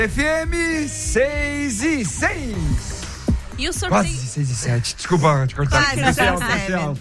FM 6:06. E o sorteio... Quase 6:07. Desculpa te cortar. Quase alto.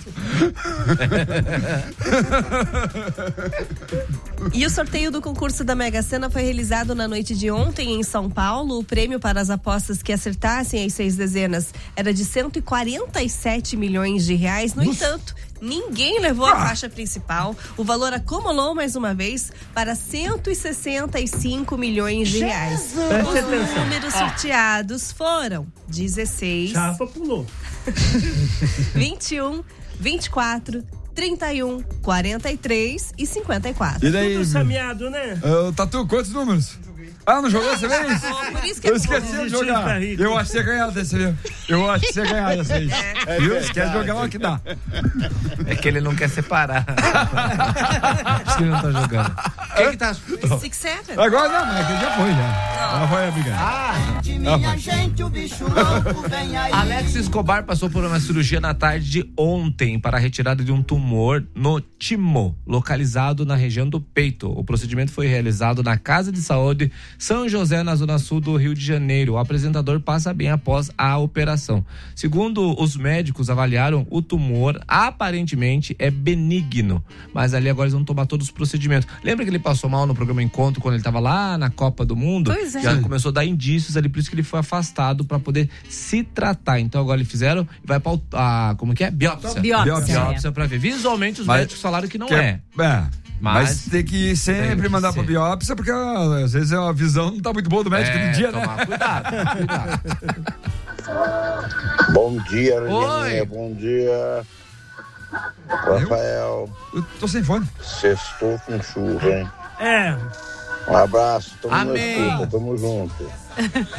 E o sorteio do concurso da Mega Sena foi realizado na noite de ontem em São Paulo. O prêmio para as apostas que acertassem as 6 dezenas era de 147 milhões de reais. No entanto, ninguém levou a faixa principal. O valor acumulou mais uma vez para 165 milhões de reais. Os números sorteados foram 16, Chapa pulou. 21, 24, 31, 43 e 54. E daí? Tudo sameado, né? Tatu, quantos números? Não jogou dessa vez? Por isso que é Eu esqueci de jogar. Eu acho que você ia ganhar dessa vez. Dessa vez. Viu? Esquece de jogar lá que dá. É que ele não quer separar. Acho que ele não tá jogando. Quem que tá? 6, 7. Agora não, mas aquele já foi, já. Ela vai brigar. Alex Escobar passou por uma cirurgia na tarde de ontem para a retirada de um tumor no timo, localizado na região do peito. O procedimento foi realizado na Casa de Saúde São José, na zona sul do Rio de Janeiro. O apresentador passa bem após a operação. Segundo os médicos avaliaram, o tumor aparentemente é benigno, mas ali agora eles vão tomar todos os procedimentos. Lembra que ele passou mal no programa Encontro quando ele estava lá na Copa do Mundo? Pois é. Já começou a dar indícios ali, por isso que ele foi afastado para poder se tratar. Então agora eles fizeram e vai para como que é? Biópsia para ver. Visualmente os médicos falaram que não é. Mas tem que sempre mandar pra biópsia, porque às vezes a visão não tá muito boa do médico no dia, né? Cuidado. Bom dia, Oi. Reninha. Bom dia, Rafael. Eu tô sem fone. Sextou com chuva, hein? É. Um abraço, tamo na Amém. escuta, tamo junto.